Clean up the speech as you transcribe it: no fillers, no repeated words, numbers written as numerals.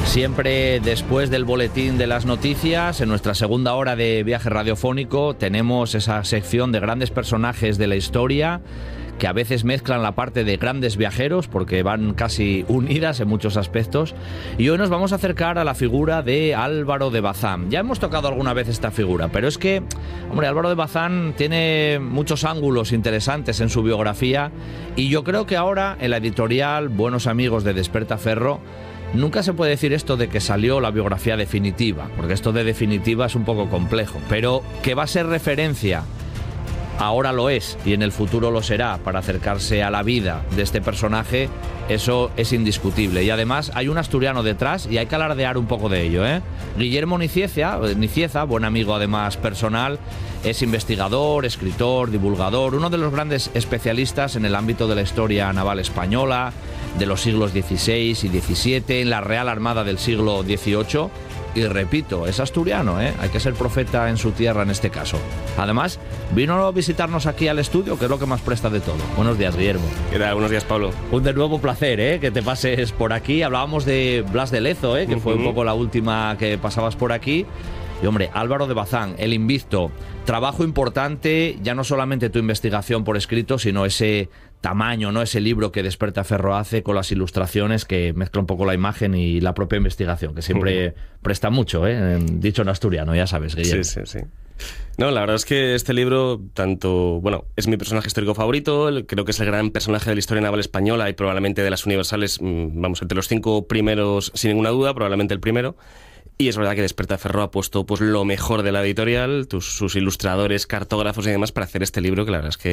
Siempre después del boletín de las noticias, en nuestra segunda hora de viaje radiofónico, tenemos esa sección de grandes personajes de la historia que a veces mezclan la parte de grandes viajeros porque van casi unidas en muchos aspectos. Y hoy nos vamos a acercar a la figura de Álvaro de Bazán. Ya hemos tocado alguna vez esta figura, pero es que, hombre, Álvaro de Bazán tiene muchos ángulos interesantes en su biografía y yo creo que ahora en la editorial Buenos Amigos de Despertaferro nunca se puede decir esto de que salió la biografía definitiva, porque esto de definitiva es un poco complejo, pero que va a ser referencia, ahora lo es y en el futuro lo será, para acercarse a la vida de este personaje, eso es indiscutible. Y además hay un asturiano detrás y hay que alardear un poco de ello, ¿eh? Guillermo Nicieza, buen amigo además personal, es investigador, escritor, divulgador, uno de los grandes especialistas en el ámbito de la historia naval española, de los siglos XVI y XVII, en la Real Armada del siglo XVIII. Y repito, es asturiano, ¿eh? Hay que ser profeta en su tierra en este caso. Además, vino a visitarnos aquí al estudio, que es lo que más presta de todo. Buenos días, Guillermo. ¿Qué tal? Buenos días, Pablo. Un de nuevo placer, ¿eh? Que te pases por aquí. Hablábamos de Blas de Lezo, ¿eh? Que fue un poco la última que pasabas por aquí. Y hombre, Álvaro de Bazán, el invicto. Trabajo importante, ya no solamente tu investigación por escrito, sino ese tamaño, ¿no? Ese libro que Despertaferro hace con las ilustraciones que mezcla un poco la imagen y la propia investigación, que siempre presta mucho, ¿eh? Dicho en asturiano, ya sabes, Guillermo. Sí. No, la verdad es que este libro, es mi personaje histórico favorito, creo que es el gran personaje de la historia naval española y probablemente de las universales, entre los 5 primeros, sin ninguna duda, probablemente el primero. Y es verdad que Despertaferro ha puesto lo mejor de la editorial, sus ilustradores, cartógrafos y demás para hacer este libro, que la verdad es que